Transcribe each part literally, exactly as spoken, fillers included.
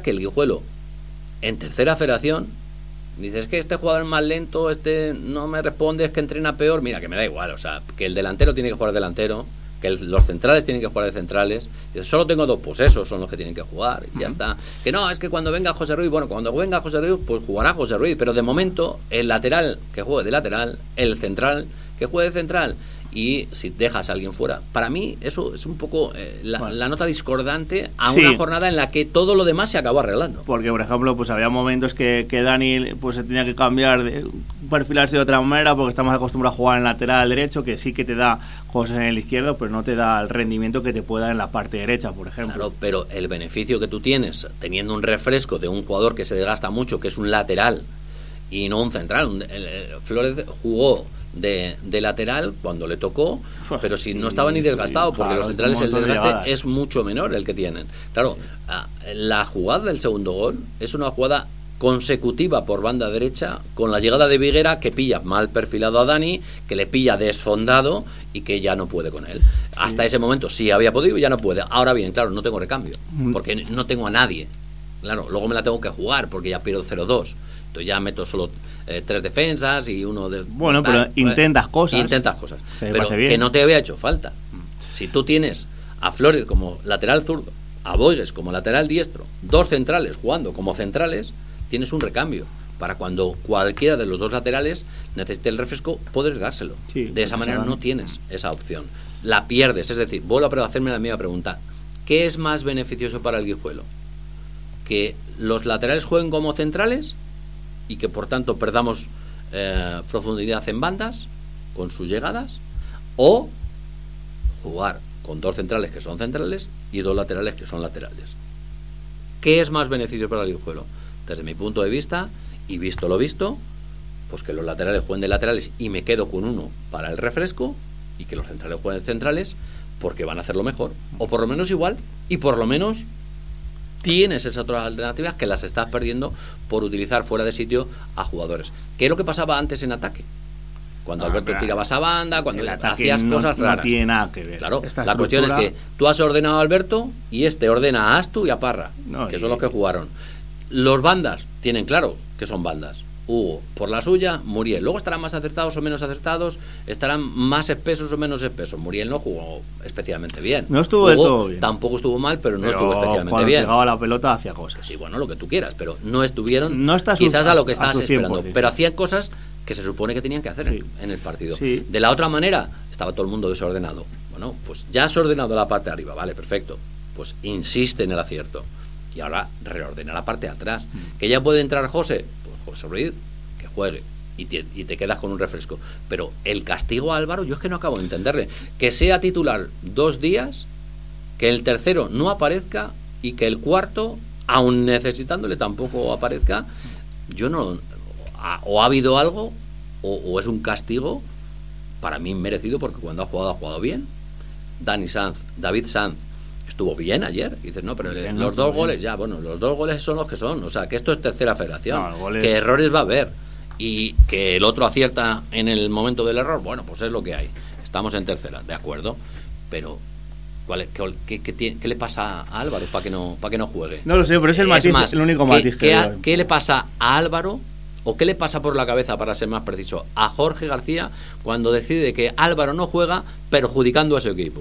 que el Guijuelo, en tercera federación, dices que este jugador es más lento, este no me responde, es que entrena peor. Mira, que me da igual, o sea, que el delantero tiene que jugar delantero, que el, los centrales tienen que jugar de centrales. Dices, solo tengo dos, pues esos son los que tienen que jugar, y uh-huh. ya está. Que no, es que cuando venga José Ruiz, bueno, cuando venga José Ruiz, pues jugará José Ruiz, pero de momento, el lateral que juegue de lateral, el central que juegue de central. Y si dejas a alguien fuera, para mí eso es un poco eh, la, bueno. la nota discordante a sí. una jornada en la que todo lo demás se acabó arreglando. Porque, por ejemplo, pues había momentos que, que Dani pues se tenía que cambiar, de, perfilarse de otra manera, porque estamos acostumbrados a jugar en lateral derecho, que sí que te da cosas en el izquierdo, pero no te da el rendimiento que te puede dar en la parte derecha, por ejemplo. Claro, pero el beneficio que tú tienes teniendo un refresco de un jugador que se desgasta mucho, que es un lateral y no un central. Un, el, el, Flores jugó De, de lateral cuando le tocó, pero si no estaba ni desgastado, porque claro, los centrales el desgaste es mucho menor el que tienen. Claro, la jugada del segundo gol es una jugada consecutiva por banda derecha, con la llegada de Viguera, que pilla mal perfilado a Dani, que le pilla desfondado y que ya no puede con él. Hasta sí. ese momento sí había podido y ya no puede. Ahora bien, claro, no tengo recambio, porque no tengo a nadie. Claro, luego me la tengo que jugar porque ya pierdo cero dos. Entonces ya meto solo eh, tres defensas y uno de... Bueno, pero ah, intentas cosas. Intentas cosas. Pero que no te había hecho falta. Si tú tienes a Flores como lateral zurdo, a Boigues como lateral diestro, dos centrales jugando como centrales, tienes un recambio para cuando cualquiera de los dos laterales necesite el refresco, poder dárselo. Sí, de esa manera no tienes esa opción. La pierdes. Es decir, vuelvo a hacerme la misma pregunta. ¿Qué es más beneficioso para el Guijuelo? ¿Que los laterales jueguen como centrales y que por tanto perdamos eh, profundidad en bandas con sus llegadas, o jugar con dos centrales que son centrales y dos laterales que son laterales? ¿Qué es más beneficio para el Guijuelo? Desde mi punto de vista, y visto lo visto, pues que los laterales jueguen de laterales y me quedo con uno para el refresco, y que los centrales jueguen de centrales porque van a hacerlo mejor, o por lo menos igual, y por lo menos tienes esas otras alternativas que las estás perdiendo por utilizar fuera de sitio a jugadores. ¿Qué es lo que pasaba antes en ataque? Cuando no, Alberto pero, tirabas a banda, cuando hacías no, cosas raras. No tiene nada que ver. Claro, Esta la estructura... cuestión es que tú has ordenado a Alberto y este ordena a Astu y a Parra, no, que y... son los que jugaron. Los bandas tienen claro que son bandas. Hugo por la suya, Muriel. Luego estarán más acertados o menos acertados, estarán más espesos o menos espesos. Muriel no jugó especialmente bien. No estuvo Hugo del todo bien. Tampoco estuvo mal, pero no pero estuvo especialmente cuando bien. Cuando llegaba la pelota hacía cosas. Sí, bueno, lo que tú quieras, pero no estuvieron no está quizás su, a lo que estabas esperando. cien. Pero hacían cosas que se supone que tenían que hacer sí. en, en el partido. Sí. De la otra manera, estaba todo el mundo desordenado. Bueno, pues ya has ordenado la parte de arriba, vale, perfecto. Pues insiste en el acierto. Y ahora reordena la parte de atrás. Mm. ¿Que ya puede entrar José? Pues José Ruiz, que juegue. Y te, y te quedas con un refresco. Pero el castigo a Álvaro, yo es que no acabo de entenderle. Que sea titular dos días, que el tercero no aparezca y que el cuarto, aun necesitándole, tampoco aparezca. Yo no... O ha habido algo, o, o es un castigo para mí merecido, porque cuando ha jugado, ha jugado bien. Dani Sanz, David Sanz estuvo bien ayer. Y dices, no, pero bien, los no dos goles, bien. ya, bueno, los dos goles son los que son. O sea, que esto es tercera federación. No, goles... Que errores va a haber. Y que el otro acierta en el momento del error, bueno, pues es lo que hay. Estamos en tercera, de acuerdo. Pero, ¿cuál es, qué, qué, qué, tiene, ¿qué le pasa a Álvaro para que no para que no juegue? No lo sé, pero es el matiz, es más, el único matiz que... ¿qué, ¿Qué le pasa a Álvaro? ¿O qué le pasa por la cabeza, para ser más preciso, a Jorge García cuando decide que Álvaro no juega perjudicando a su equipo?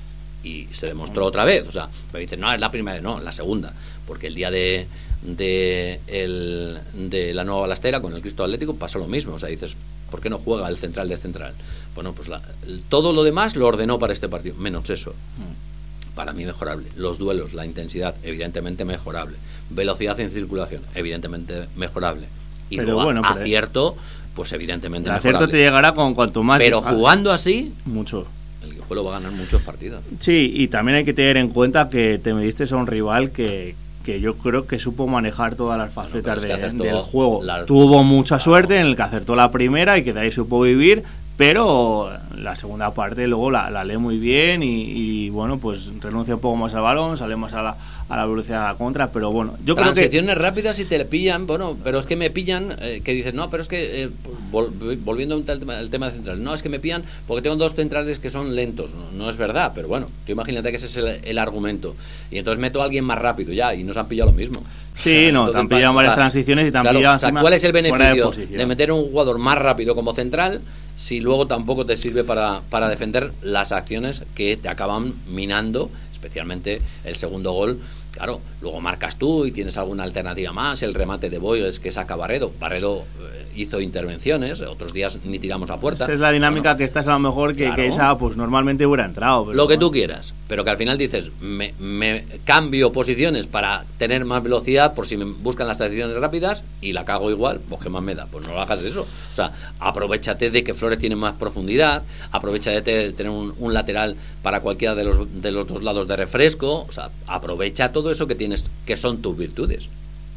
Y se demostró otra vez. O sea, me dicen, no, es la primera, no, la segunda. Porque el día de, de, el, de la Nueva Balastera con el Cristo Atlético pasó lo mismo. O sea, dices, ¿por qué no juega el central de central? Bueno, pues la, todo lo demás lo ordenó para este partido, menos eso. Para mí mejorable. Los duelos, la intensidad, evidentemente mejorable. Velocidad en circulación, evidentemente mejorable. Y pero bueno, pero acierto, pues evidentemente el mejorable. acierto te llegará con cuanto más. Pero jugando así, mucho. El Guijuelo va a ganar muchos partidos. Sí, y también hay que tener en cuenta que te mediste a un rival que, que yo creo que supo manejar todas las facetas bueno, es de, del juego. La... Tuvo mucha suerte claro. en el que acertó la primera y que de ahí supo vivir, pero la segunda parte luego la, la lee muy bien y, y bueno, pues renuncia un poco más al balón, sale más a la, a la velocidad de la contra, pero bueno, yo creo que... Transiciones rápidas y te le pillan, bueno, pero es que me pillan, eh, que dices, no, pero es que, eh, vol, volviendo al tema, al tema central, no, es que me pillan porque tengo dos centrales que son lentos, no, no es verdad, pero bueno, tú imagínate que ese es el, el argumento, y entonces meto a alguien más rápido ya, y nos han pillado lo mismo. Sí, o sea, no, te han pillado varias o sea, transiciones y te han claro, pillado... O sea, ¿cuál es el beneficio de, de meter un jugador más rápido como central si luego tampoco te sirve para, para defender las acciones que te acaban minando, especialmente el segundo gol? Claro, luego marcas tú y tienes alguna alternativa más, el remate de Boyles que saca Barredo. Barredo eh, hizo intervenciones, otros días ni tiramos a puerta. Esa es la dinámica bueno, que estás a lo mejor que, claro, que esa pues normalmente hubiera entrado. Pero lo que bueno. tú quieras, pero que al final dices, me, me cambio posiciones para tener más velocidad por si me buscan las transiciones rápidas y la cago igual, pues qué más me da, pues no hagas eso. O sea, aprovéchate de que Flores tiene más profundidad, aprovéchate de tener un, un lateral para cualquiera de los, de los dos lados de refresco, o sea, aprovecha todo eso que tienes, que son tus virtudes.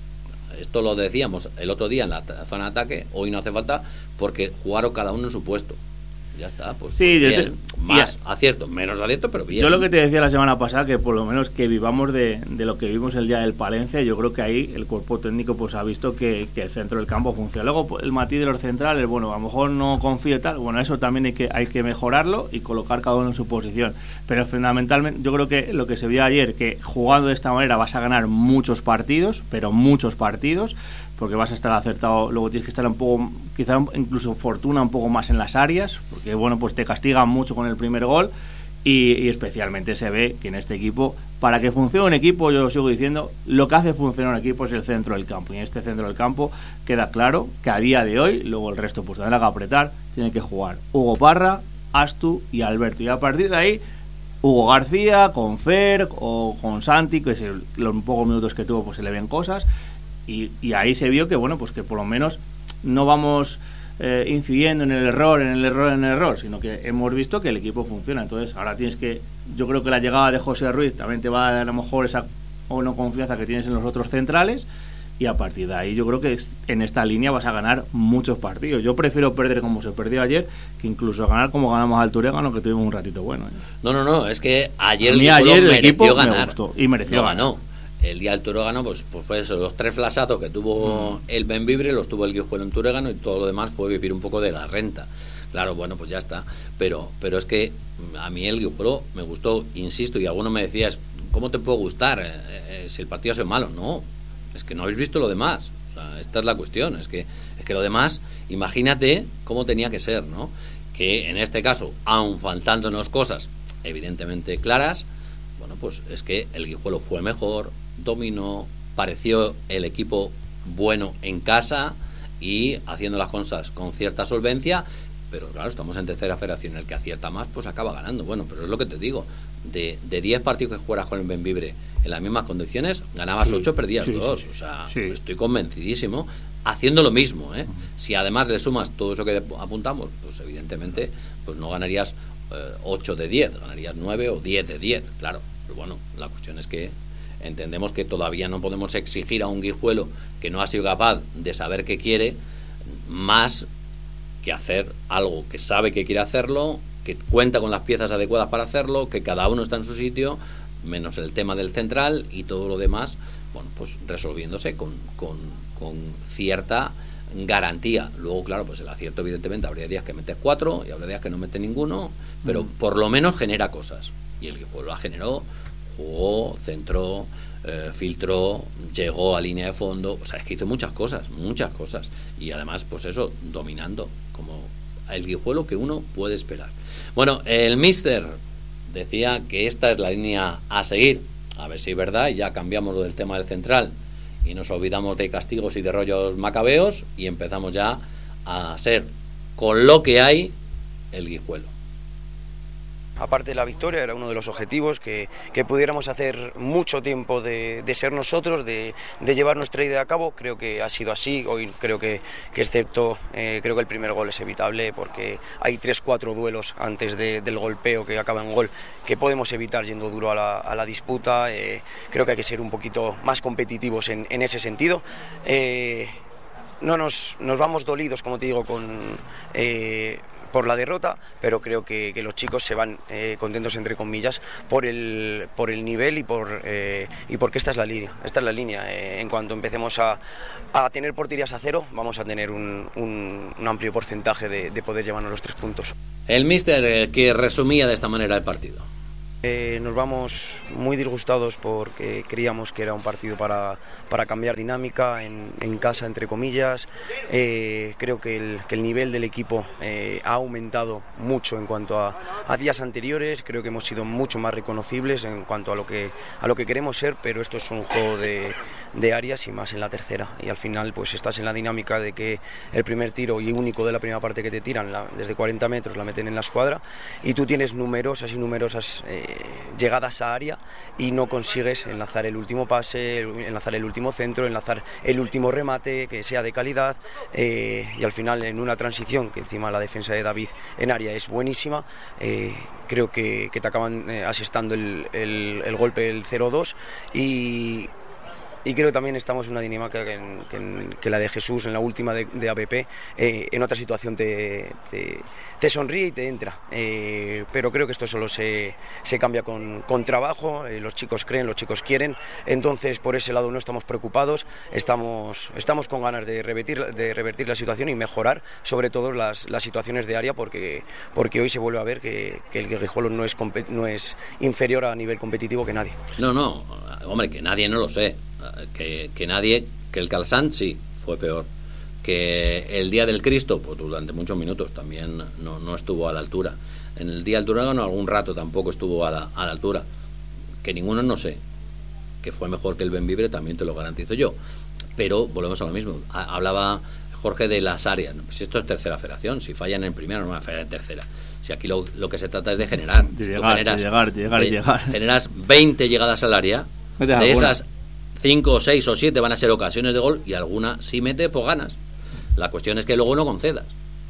Esto lo decíamos el otro día en la zona de ataque, hoy no hace falta porque jugaron cada uno en su puesto. Ya está, pues, sí, pues yo bien, te, más ya. acierto, menos acierto, pero bien. Yo lo que te decía la semana pasada, que por lo menos que vivamos de, de lo que vimos el día del Palencia, yo creo que ahí el cuerpo técnico pues ha visto que, que el centro del campo funciona. Luego pues, el matiz de los centrales, bueno, a lo mejor no confío y tal, bueno, eso también hay que, hay que mejorarlo y colocar cada uno en su posición. Pero fundamentalmente yo creo que lo que se vio ayer, que jugando de esta manera vas a ganar muchos partidos, pero muchos partidos, porque vas a estar acertado, luego tienes que estar un poco, quizá incluso fortuna un poco más en las áreas, porque bueno, pues te castigan mucho con el primer gol y, y especialmente se ve que en este equipo, para que funcione un equipo, yo lo sigo diciendo, lo que hace funcionar un equipo es el centro del campo, y en este centro del campo queda claro que a día de hoy, luego el resto pues tendrá que apretar, tiene que jugar Hugo Parra, Astu y Alberto, y a partir de ahí Hugo García, con Fer o con Santi, que es el, los pocos minutos que tuvo pues se le ven cosas. Y, y ahí se vio que bueno, pues que por lo menos no vamos eh, incidiendo en el error, en el error, en el error, sino que hemos visto que el equipo funciona. Entonces ahora tienes que, yo creo que la llegada de José Ruiz también te va a dar a lo mejor esa o no confianza que tienes en los otros centrales, y a partir de ahí yo creo que en esta línea vas a ganar muchos partidos. Yo prefiero perder como se perdió ayer que incluso ganar como ganamos al Turégano, que tuvimos un ratito bueno. ¿eh? No, no, no, es que ayer, el, ayer el equipo ganar. Me gustó y mereció no, ganar. Ganó. El día del Turégano, pues, pues fue eso, los tres flasazos que tuvo mm. el Bembibre, los tuvo el Guijuelo en Turégano, y todo lo demás fue vivir un poco de la renta. Claro, bueno, pues ya está. Pero pero es que a mí el Guijuelo me gustó, insisto, y alguno me decía, ¿cómo te puede gustar eh, eh, si el partido ha sido malo? No, es que no habéis visto lo demás. O sea, esta es la cuestión, es que, es que lo demás, imagínate cómo tenía que ser, ¿no? Que en este caso, aun faltándonos cosas evidentemente claras, bueno, pues es que el Guijuelo fue mejor, dominó, pareció el equipo bueno en casa y haciendo las cosas con cierta solvencia, pero claro, estamos en tercera federación, el que acierta más pues acaba ganando. Bueno, pero es lo que te digo, de de diez partidos que juegas con el Bembibre en las mismas condiciones, ganabas ocho, sí, perdías sí, dos, sí, sí. O sea, sí. Estoy convencidísimo, haciendo lo mismo, ¿eh? Uh-huh. Si además le sumas todo eso que apuntamos, pues evidentemente pues no ganarías ocho de diez, ganarías nueve o diez de diez, claro. Pero bueno, la cuestión es que entendemos que todavía no podemos exigir a un Guijuelo que no ha sido capaz de saber qué quiere, más que hacer algo que sabe que quiere hacerlo, que cuenta con las piezas adecuadas para hacerlo, que cada uno está en su sitio, menos el tema del central y todo lo demás, bueno, pues resolviéndose con, con, con cierta garantía. Luego, claro, pues el acierto evidentemente habría días que metes cuatro y habría días que no metes ninguno, pero mm. por lo menos genera cosas. Y el Guijuelo la generó, jugó, centró, eh, filtró, llegó a línea de fondo, o sea, es que hizo muchas cosas, muchas cosas. Y además, pues eso, dominando, como el Guijuelo que uno puede esperar. Bueno, el míster decía que esta es la línea a seguir, a ver si es verdad, y ya cambiamos lo del tema del central y nos olvidamos de castigos y de rollos macabeos y empezamos ya a ser, con lo que hay, el Guijuelo. Aparte de la victoria, era uno de los objetivos que, que pudiéramos hacer mucho tiempo de, de ser nosotros, de, de llevar nuestra idea a cabo. Creo que ha sido así. Hoy creo que, que excepto, eh, creo que el primer gol es evitable porque hay tres cuatro duelos antes de, del golpeo que acaba en gol que podemos evitar yendo duro a la, a la disputa. Eh, creo que hay que ser un poquito más competitivos en, en ese sentido. Eh, no nos, nos vamos dolidos, como te digo, con... Eh, por la derrota, pero creo que, que los chicos se van eh, contentos entre comillas por el por el nivel y por eh, y porque esta es la línea, esta es la línea. Eh, en cuanto empecemos a, a tener porterías a cero, vamos a tener un, un, un amplio porcentaje de, de poder llevarnos los tres puntos. El míster eh, que resumía de esta manera el partido. Eh, nos vamos muy disgustados porque creíamos que era un partido para, para cambiar dinámica en, en casa, entre comillas. Eh, creo que el, que el nivel del equipo eh, ha aumentado mucho en cuanto a, a días anteriores. Creo que hemos sido mucho más reconocibles en cuanto a lo que, a lo que queremos ser, pero esto es un juego de, de áreas y más en la tercera. Y al final pues estás en la dinámica de que el primer tiro y único de la primera parte que te tiran la, desde cuarenta metros la meten en la escuadra y tú tienes numerosas y numerosas eh, llegadas a área y no consigues enlazar el último pase, enlazar el último centro, enlazar el último remate que sea de calidad eh, y al final en una transición que encima la defensa de David en área es buenísima, eh, creo que, que te acaban eh, asestando el, el, el golpe el cero dos y Y creo que también estamos en una dinámica que, que, que la de Jesús en la última de, de A P P, eh, en otra situación te, te, te sonríe y te entra. Eh, pero creo que esto solo se, se cambia con, con trabajo, eh, los chicos creen, los chicos quieren, entonces por ese lado no estamos preocupados, estamos, estamos con ganas de revertir, de revertir la situación y mejorar sobre todo las, las situaciones de área porque, porque hoy se vuelve a ver que, que el Guijuelo no es, no es inferior a nivel competitivo que nadie. No, no, hombre, que nadie no lo sé. Que, que nadie, que el Calsant sí fue peor, que el día del Cristo pues durante muchos minutos también no, no estuvo a la altura, en el día del Durango algún rato tampoco estuvo a la, a la altura, que ninguno no sé, que fue mejor que el Bembibre también te lo garantizo yo, pero volvemos a lo mismo. Ha, hablaba Jorge de las áreas, si esto es tercera federación, si fallan en primera no van a fallar en tercera, si aquí lo, lo que se trata es de generar, de llegar, generas, de llegar, de llegar, de llegar. Generas veinte llegadas al área, de esas cinco o seis o siete van a ser ocasiones de gol y alguna si mete pues ganas. La cuestión es que luego no concedas,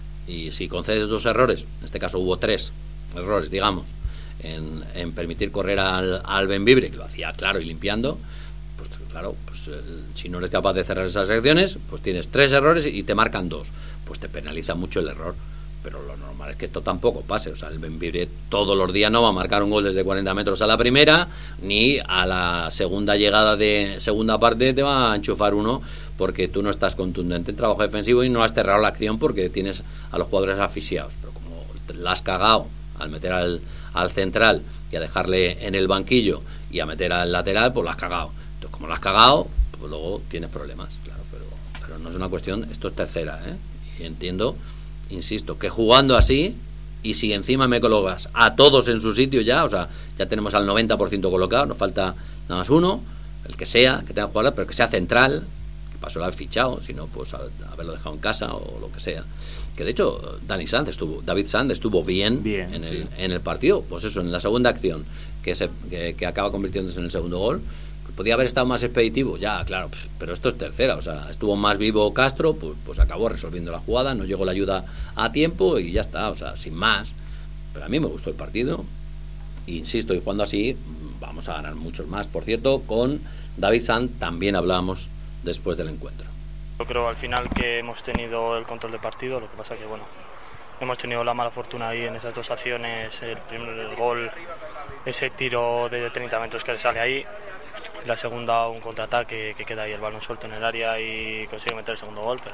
y si concedes dos errores, en este caso hubo tres errores digamos en, en permitir correr al, al Bembibre, que lo hacía claro y limpiando, pues claro, pues el, si no eres capaz de cerrar esas secciones pues tienes tres errores y te marcan dos, pues te penaliza mucho el error. Pero lo normal es que esto tampoco pase. O sea, el Bembibre todos los días no va a marcar un gol desde cuarenta metros a la primera, ni a la segunda llegada de segunda parte te va a enchufar uno porque tú no estás contundente en trabajo defensivo y no has cerrado la acción porque tienes a los jugadores asfixiados. Pero como la has cagado al meter al, al central y a dejarle en el banquillo y a meter al lateral, pues la has cagado. Entonces, como la has cagado, pues luego tienes problemas, claro. Pero, pero no es una cuestión, esto es tercera, ¿eh? Y entiendo, insisto, que jugando así, y si encima me colocas a todos en su sitio ya, o sea, ya tenemos al noventa por ciento colocado, nos falta nada más uno, el que sea, que tenga que jugar, pero que sea central, que pasó lo al fichado, si no, pues a, a haberlo dejado en casa o lo que sea. Que de hecho, Dani Sanz estuvo, David Sanz estuvo bien, bien en, el, sí. en el partido, pues eso, en la segunda acción, que, se, que, que acaba convirtiéndose en el segundo gol. Podía haber estado más expeditivo, ya, claro, pero esto es tercera, o sea, estuvo más vivo Castro, pues, pues acabó resolviendo la jugada, no llegó la ayuda a tiempo y ya está, o sea, sin más. Pero a mí me gustó el partido, insisto, y jugando así vamos a ganar muchos más. Por cierto, con David Sanz también hablábamos después del encuentro. Yo creo al final que hemos tenido el control del partido, lo que pasa que, bueno, hemos tenido la mala fortuna ahí en esas dos acciones, el primer el gol, ese tiro de treinta metros que le sale ahí. La segunda, un contraataque que queda ahí el balón suelto en el área y consigue meter el segundo gol, pero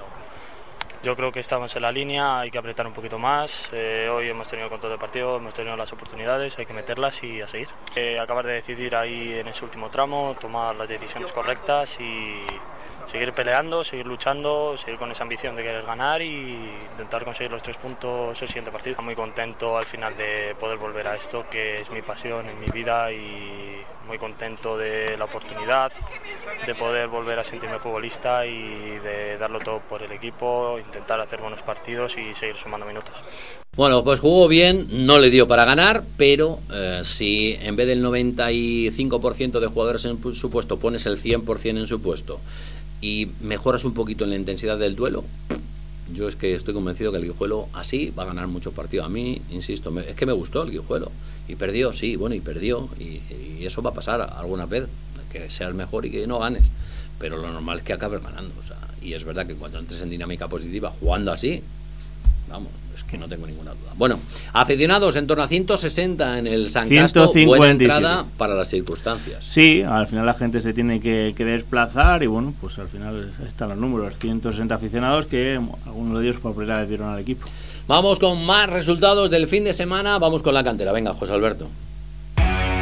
yo creo que estamos en la línea, hay que apretar un poquito más. Eh, hoy hemos tenido el control del partido, hemos tenido las oportunidades, hay que meterlas y a seguir. Eh, acabar de decidir ahí en ese último tramo, tomar las decisiones correctas y seguir peleando, seguir luchando, seguir con esa ambición de querer ganar y intentar conseguir los tres puntos el siguiente partido. Muy contento al final de poder volver a esto, que es mi pasión en mi vida, y muy contento de la oportunidad de poder volver a sentirme futbolista y de darlo todo por el equipo, intentar hacer buenos partidos y seguir sumando minutos. Bueno, pues jugó bien, no le dio para ganar, pero eh, si en vez del noventa y cinco por ciento de jugadores en su puesto pones el cien por ciento en su puesto y mejoras un poquito en la intensidad del duelo, yo es que estoy convencido que el Guijuelo así va a ganar muchos partidos. A mí, insisto, me, es que me gustó el Guijuelo. Y perdió, sí, bueno, y perdió. Y, y eso va a pasar alguna vez, que seas mejor y que no ganes. Pero lo normal es que acabes ganando. O sea, y es verdad que cuando entres en dinámica positiva, jugando así, vamos, es que no tengo ninguna duda. Bueno, aficionados, en torno a ciento sesenta en el San Casto, buena entrada para las circunstancias. Sí, al final la gente se tiene que, que desplazar y bueno, pues al final están los números, ciento sesenta aficionados que algunos de ellos por primera vez vieron al equipo. Vamos con más resultados del fin de semana, vamos con la cantera. Venga, José Alberto.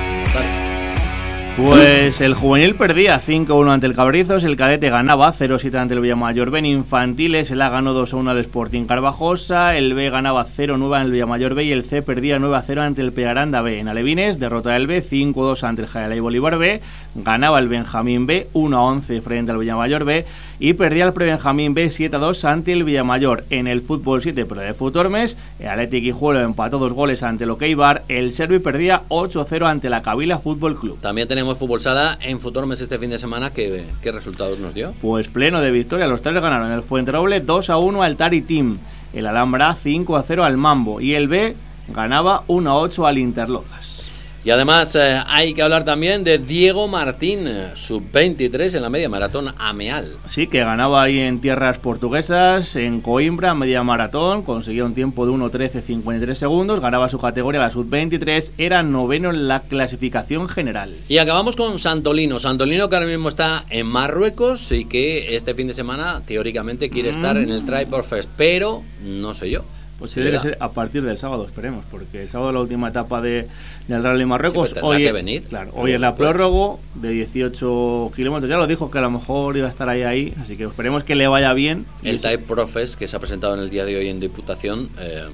Pues el juvenil perdía cinco uno ante el Cabrizos, el cadete ganaba cero siete ante el Villamayor B. En infantiles el A ganó dos uno al Sporting Carvajosa, el B ganaba cero nueve ante el Villamayor B y el C perdía nueve a cero ante el Peñaranda B. En alevines, derrota del B cinco dos ante el Jayalay Bolívar B, ganaba el Benjamín B uno a once frente al Villamayor B y perdía el Prebenjamín B siete a dos ante el Villamayor. En el fútbol siete pero de Futormes, el Athletic Guijuelo empató dos goles ante el Okeibar, el Servi perdía ocho a cero ante la Kabila Fútbol Club. También tenemos fútbol sala en Futormes este fin de semana. ¿Qué, qué resultados nos dio? Pues pleno de victoria, los tres ganaron. El Fuenteroble dos a uno al Tari Team, el Alhambra cinco a cero al Mambo y el B ganaba uno a ocho al Interlozas. Y además eh, hay que hablar también de Diego Martín, sub veintitrés en la media maratón Ameal. Sí, que ganaba ahí en tierras portuguesas, en Coimbra, media maratón, conseguía un tiempo de uno trece cincuenta y tres segundos, ganaba su categoría la sub veintitrés, era noveno en la clasificación general. Y acabamos con Santolino, Santolino que ahora mismo está en Marruecos y que este fin de semana teóricamente quiere mm. estar en el Tripod Fest, pero no sé yo. Pues sí, debe ser a partir del sábado, esperemos, porque el sábado es la última etapa de, del Rally Marruecos. Sí, hoy, que venir. Claro, hoy es la prórroga de dieciocho kilómetros. Ya lo dijo que a lo mejor iba a estar ahí, ahí así que esperemos que le vaya bien. El Type Profes que se ha presentado en el día de hoy en Diputación, eh,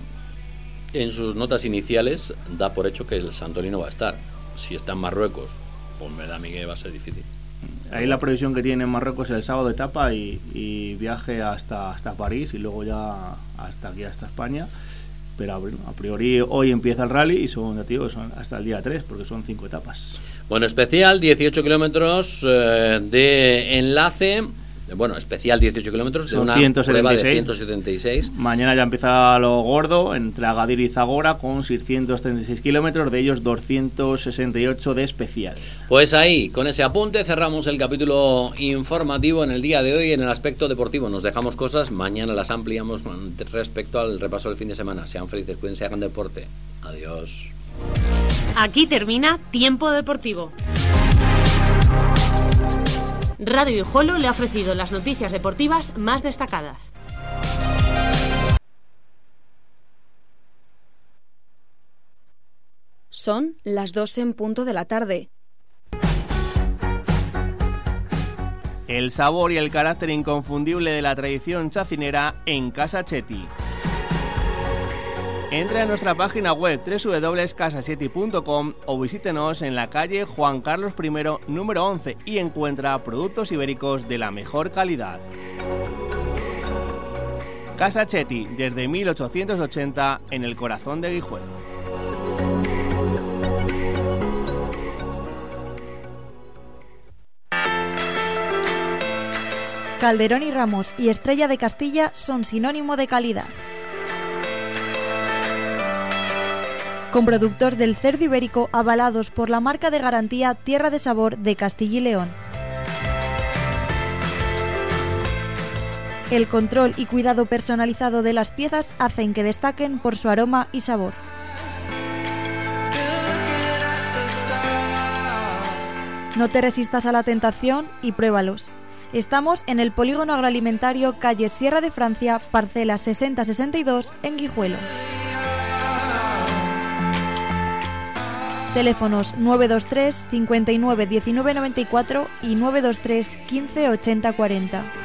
en sus notas iniciales da por hecho que el Santolino va a estar. Si está en Marruecos, pues me da a mí que va a ser difícil. Ahí la previsión que tiene en Marruecos es el sábado de etapa y, y viaje hasta, hasta París y luego ya hasta aquí, hasta España. Pero a priori hoy empieza el rally y son, digo, son hasta el día tres porque son cinco etapas. Bueno, especial dieciocho kilómetros eh, de enlace. Bueno, especial dieciocho kilómetros de una prueba de ciento setenta y seis. Mañana ya empieza lo gordo entre Agadir y Zagora con seiscientos treinta y seis kilómetros, de ellos doscientos sesenta y ocho de especial. Pues ahí, con ese apunte cerramos el capítulo informativo en el día de hoy. En el aspecto deportivo nos dejamos cosas, mañana las ampliamos respecto al repaso del fin de semana. Sean felices, cuídense, hagan deporte. Adiós. Aquí termina Tiempo Deportivo. Radio Guijuelo le ha ofrecido las noticias deportivas más destacadas. Son las dos en punto de la tarde. El sabor y el carácter inconfundible de la tradición chacinera en Casa Chetti. Entre a nuestra página web doble u doble u doble u punto casa chetti punto com o visítenos en la calle Juan Carlos primero, número once y encuentra productos ibéricos de la mejor calidad. Casa Chetti, desde mil ochocientos ochenta, en el corazón de Guijuelo. Calderón y Ramos y Estrella de Castilla son sinónimo de calidad. Con productos del cerdo ibérico avalados por la marca de garantía Tierra de Sabor de Castilla y León. El control y cuidado personalizado de las piezas hacen que destaquen por su aroma y sabor. No te resistas a la tentación y pruébalos. Estamos en el Polígono Agroalimentario, calle Sierra de Francia, parcela sesenta sesenta y dos, en Guijuelo. Teléfonos nueve dos tres cincuenta y nueve diecinueve noventa y cuatro y nueve dos tres quince ochenta cuarenta.